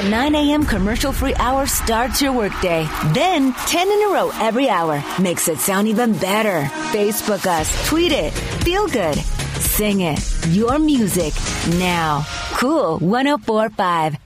That 9 a.m. commercial-free hour starts your workday. Then 10 in a row every hour makes it sound even better. Facebook us, tweet it, feel good, sing it. Your music now. Cool 104.5.